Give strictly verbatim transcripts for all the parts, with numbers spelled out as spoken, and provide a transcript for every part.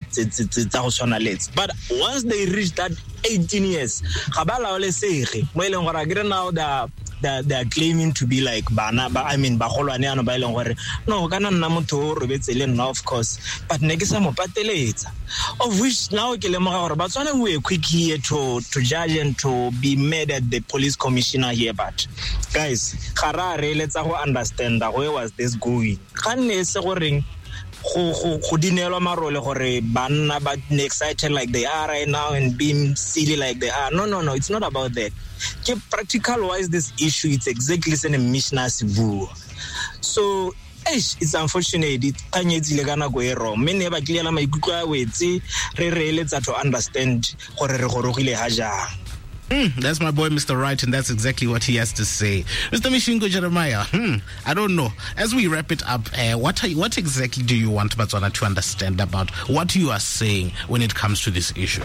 but once they reach that eighteen years ga ba laolesege mo ileng gore agre now the They, they are claiming to be like bana ba I mean ba golwane ano ba ileng gore no kana nna motho o robetse le nna of course but ne ke sa mo pateletsa of which now ke lemoga gore ba tswana we quick here to to judge and to be mad at the police commissioner here, but guys gara re letsa go understand where was this going ga nne se goreng go go go dinelwa marole gore banna ba excited like they are right now and being silly like they are. No, no, no, it's not about that. Ke practical wise this issue, it's exactly the same Mishnah Sivu. So eish, it's unfortunate it kanyetsile kana go ero mene ba tlela maikutlo a wetse re re letsa to understand gore re gorogile ha jang. Mm, that's my boy, Mister Wright, and that's exactly what he has to say. Mister Mishingo Jeremiah, hmm, I don't know. As we wrap it up, uh, what are you, what exactly do you want Botswana to understand about what you are saying when it comes to this issue?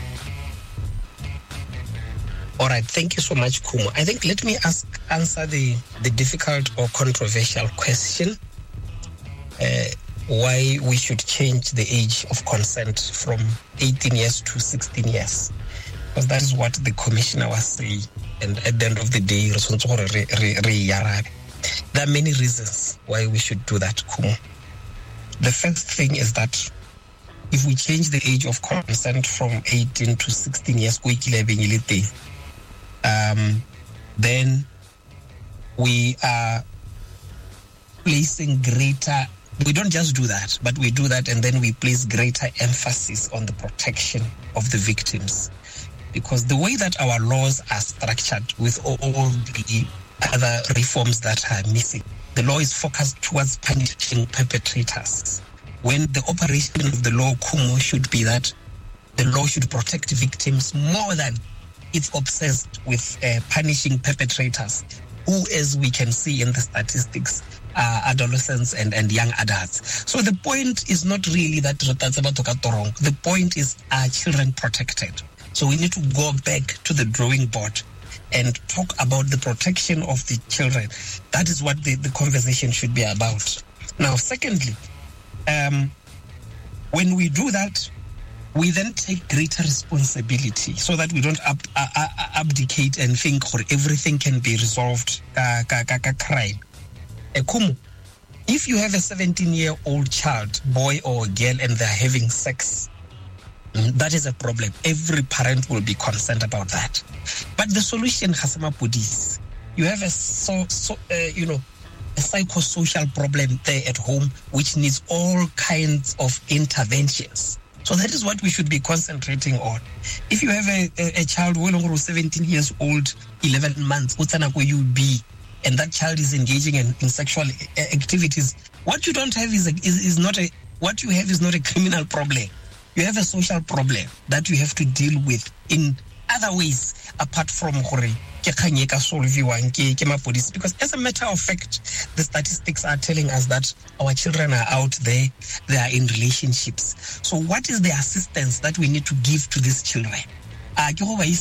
All right, thank you so much, Kumo. I think let me ask answer the, the difficult or controversial question, uh, why we should change the age of consent from eighteen years to sixteen years. Because that is what the commissioner was saying, and at the end of the day, there are many reasons why we should do that, Kumo. The first thing is that if we change the age of consent from eighteen to sixteen years, um, then we are placing greater, we don't just do that, but we do that and then we place greater emphasis on the protection of the victims. Because the way that our laws are structured with all the other reforms that are missing, the law is focused towards punishing perpetrators. When the operation of the law, Kumo, should be that the law should protect victims more than it's obsessed with uh, punishing perpetrators, who, as we can see in the statistics, are adolescents and, and young adults. So the point is not really that the point is, are children protected? So we need to go back to the drawing board and talk about the protection of the children. That is what the, the conversation should be about. Now, secondly, um, when we do that, we then take greater responsibility so that we don't ab- uh, abdicate and think or everything can be resolved uh, crime. Ekumu, if you have a seventeen-year-old child, boy or girl, and they're having sex, that is a problem. Every parent will be concerned about that. But the solution, Hasama Pudis, you have a so, so uh, you know, a psychosocial problem there at home, which needs all kinds of interventions. So that is what we should be concentrating on. If you have a, a, a child well over seventeen years old, eleven months, where you be, and that child is engaging in, in sexual activities, what you don't have is, a, is is not a what you have is not a criminal problem. You have a social problem that you have to deal with in other ways apart from hore because as a matter of fact, the statistics are telling us that our children are out there, they are in relationships. So what is the assistance that we need to give to these children? How does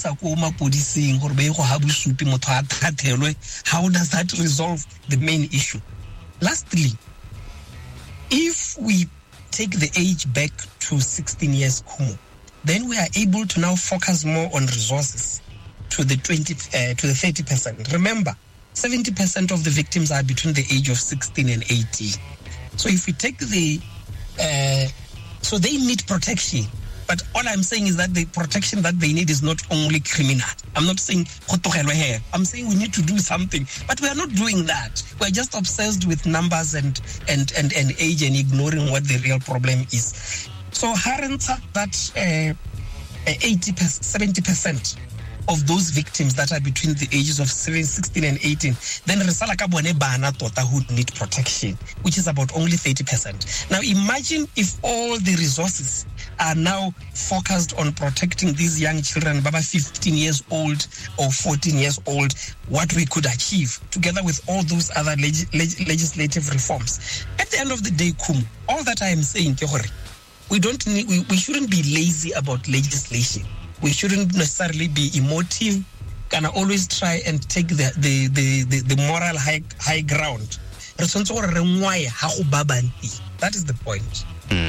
that resolve the main issue? Lastly, if we take the age back to sixteen years, then we are able to now focus more on resources to the twenty uh, to the thirty percent. Remember, seventy percent of the victims are between the age of sixteen and eighteen. So if we take the uh, so they need protection, but all I'm saying is that the protection that they need is not only criminal. I'm not saying I'm saying we need to do something, but we are not doing that. We're just obsessed with numbers and and and, and age and ignoring what the real problem is. So Harenta, that uh, eighty percent, seventy percent of those victims that are between the ages of sixteen and eighteen, then resala ka bone bana tota who need protection, which is about only thirty percent. Now imagine if all the resources are now focused on protecting these young children, baba fifteen years old or fourteen years old, what we could achieve together with all those other leg- leg- legislative reforms. At the end of the day, Kum, all that I am saying, we don't need, we, we shouldn't be lazy about legislation. We shouldn't necessarily be emotive. Can always try and take the the the, the, the moral high high ground. That is the point. Mm.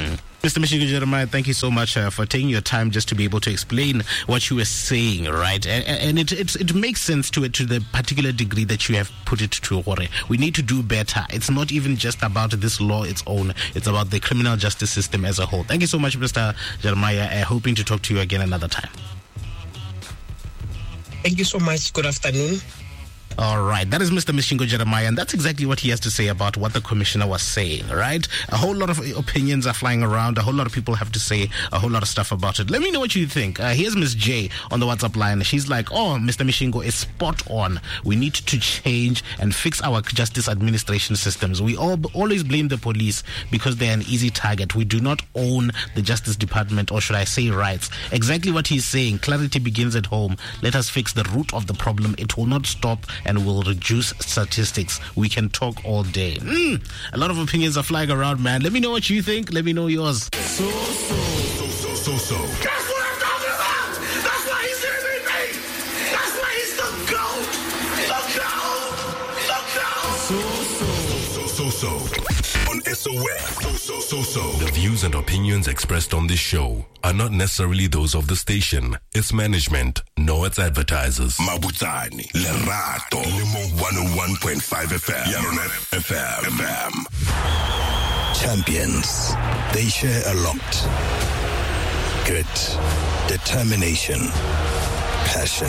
Mister Mishingo Jeremiah, thank you so much uh, for taking your time just to be able to explain what you were saying, right? And, and it, it it makes sense to it to the particular degree that you have put it to. We need to do better. It's not even just about this law its own. It's about the criminal justice system as a whole. Thank you so much, Mister Jeremiah. Uh, hoping to talk to you again another time. Thank you so much. Good afternoon. All right, that is Mister Mishingo Jeremiah, and that's exactly what he has to say about what the commissioner was saying, right? A whole lot of opinions are flying around. A whole lot of people have to say a whole lot of stuff about it. Let me know what you think. Uh, here's Miss J on the WhatsApp line. She's like, oh, Mister Mishingo is spot on. We need to change and fix our justice administration systems. We all always blame the police because they're an easy target. We do not own the Justice Department, or should I say rights. Exactly what he's saying. Clarity begins at home. Let us fix the root of the problem. It will not stop and will reduce statistics. We can talk all day. Mm, a lot of opinions are flying around, man. Let me know what you think. Let me know yours. So, so, so, so, so, so. That's what I'm talking about! That's why he's M V P! That's why he's the GOAT! The GOAT! The GOAT! So, so, so, so, so. On S O F. So, so, so, so. The views and opinions expressed on this show are not necessarily those of the station, its management, nor its advertisers. Mabutsani, Lerato, Limo one oh one point five F M, Yaronet F M. F M. Champions, they share a lot. Grit, determination, passion.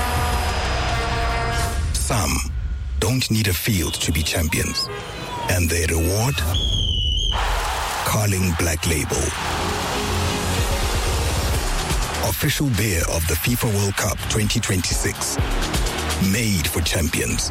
Some don't need a field to be champions. And their reward? Carling Black Label. Official beer of the FIFA World Cup twenty twenty-six. Made for champions.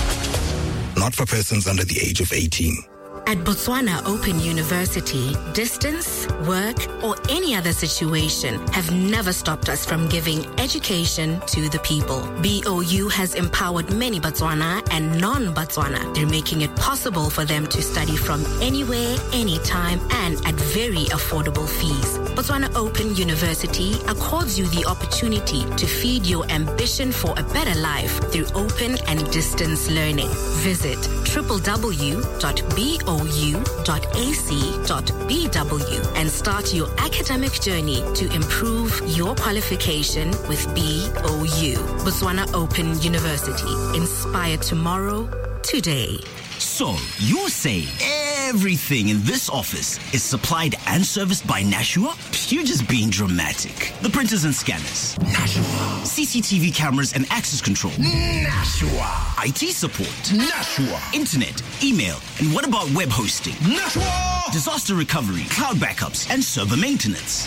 Not for persons under the age of eighteen. At Botswana Open University, distance, work, or any other situation have never stopped us from giving education to the people. B O U has empowered many Botswana and non-Botswana through making it possible for them to study from anywhere, anytime, and at very affordable fees. Botswana Open University accords you the opportunity to feed your ambition for a better life through open and distance learning. Visit w w w dot b o u dot a c dot b w and start your academic journey to improve your qualification with B O U. Botswana Open University. Inspire tomorrow, today. So, you're saying everything in this office is supplied and serviced by Nashua? You're just being dramatic. The printers and scanners. Nashua. C C T V cameras and access control. Nashua. I T support. Nashua. Internet, email, and what about web hosting? Nashua. Disaster recovery, cloud backups, and server maintenance.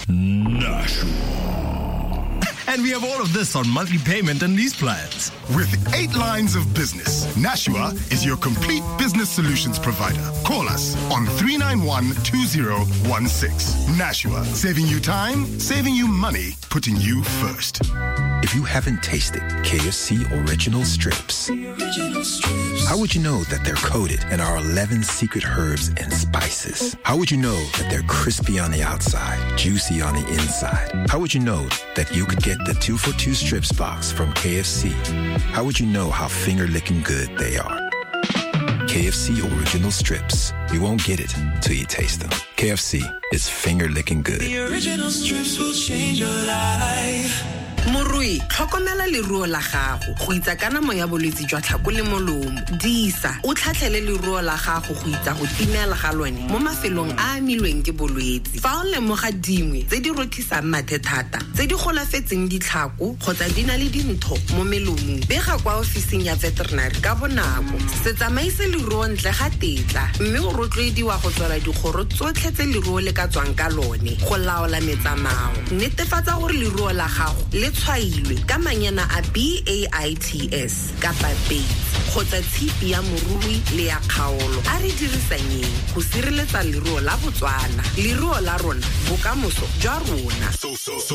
Nashua. And we have all of this on monthly payment and lease plans. With eight lines of business, Nashua is your complete business solutions provider. Call us on three nine one, two zero one six. Nashua, saving you time, saving you money, putting you first. If you haven't tasted K F C Original Strips, Original Strips, how would you know that they're coated in our eleven secret herbs and spices? How would you know that they're crispy on the outside, juicy on the inside? How would you know that you could get the two for two strips box from K F C? How would you know how finger-licking good they are? K F C Original Strips. You won't get it till you taste them. K F C is finger-licking good. The Original Strips will change your life. Morui, tlhokomela leruo la gago go itsa kana mo ya bolwetse jwa tlhako le molomo. Disa o tlhatlhele leruo la gago go itsa go timela ga lone mo mafelong a amilweng ke bolwetse. Fa o lemoga dingwe tse di rothisang mathe thata, tse di golafetseng ditlhako kgotsa di na le dintho mo melomong, bega kwa ofising ya veterinary ka bonako. Se tsamaise leruo ntle ga tetla, mme o rotloediwa go tswela dikgoro tsotlhe tse leruo le ka tswang ka lone go laola metsamao. Netefatsa gore leruo la gago le tshwailwe ka manyana a B A I T S kapa Bates kgotsa tshipi ya morui le ya kgaolo. A re dirisanyeng go sireletsa leruo la Botswana. Leruo la rona bokamoso jwa rona. So, so, so.